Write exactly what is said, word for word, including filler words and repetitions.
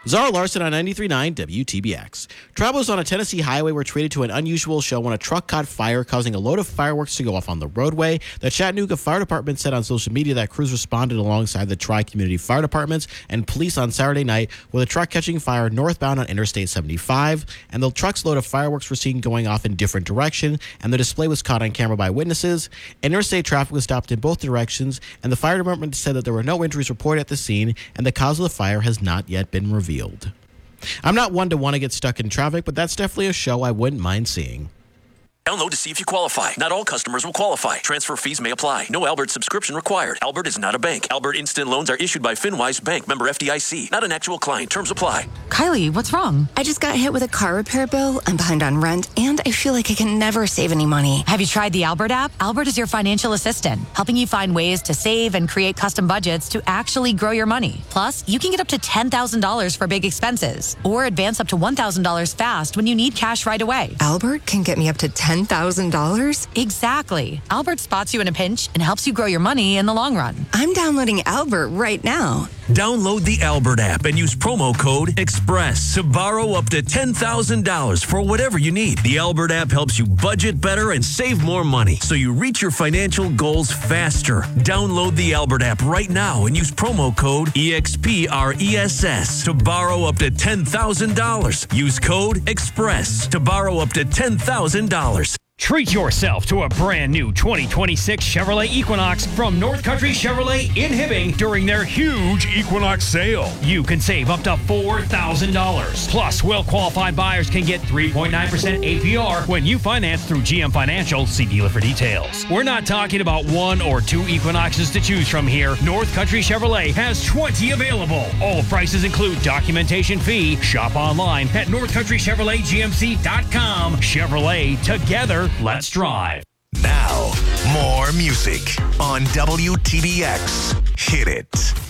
Zara Larson on ninety-three point nine W T B X. Travelers on a Tennessee highway were treated to an unusual show when a truck caught fire, causing a load of fireworks to go off on the roadway. The Chattanooga Fire Department said on social media that crews responded alongside the Tri-Community Fire Departments and police on Saturday night with a truck catching fire northbound on Interstate seventy-five, and the truck's load of fireworks were seen going off in different directions, and the display was caught on camera by witnesses. Interstate traffic was stopped in both directions, and the fire department said that there were no injuries reported at the scene, and the cause of the fire has not yet been revealed. I'm not one to want to get stuck in traffic, but that's definitely a show I wouldn't mind seeing. Download to see if you qualify. Not all customers will qualify. Transfer fees may apply. No Albert subscription required. Albert is not a bank. Albert Instant Loans are issued by FinWise Bank, member F D I C. Not an actual client. Terms apply. Kylie, what's wrong? I just got hit with a car repair bill. I'm behind on rent, and I feel like I can never save any money. Have you tried the Albert app? Albert is your financial assistant, helping you find ways to save and create custom budgets to actually grow your money. Plus, you can get up to ten thousand dollars for big expenses, or advance up to one thousand dollars fast when you need cash right away. Albert can get me up to ten thousand dollars? Exactly. Albert spots you in a pinch and helps you grow your money in the long run. I'm downloading Albert right now. Download the Albert app and use promo code EXPRESS to borrow up to ten thousand dollars for whatever you need. The Albert app helps you budget better and save more money so you reach your financial goals faster. Download the Albert app right now and use promo code EXPRESS to borrow up to ten thousand dollars. Use code EXPRESS to borrow up to ten thousand dollars. Treat yourself to a brand new twenty twenty-six Chevrolet Equinox from North Country Chevrolet in Hibbing during their huge Equinox sale. You can save up to four thousand dollars. Plus, well-qualified buyers can get three point nine percent A P R when you finance through G M Financial. See dealer for details. We're not talking about one or two Equinoxes to choose from here. North Country Chevrolet has twenty available. All prices include documentation fee. Shop online at north country chevrolet g m c dot com. Chevrolet, together. Let's drive. Now, more music on W T B X. Hit it.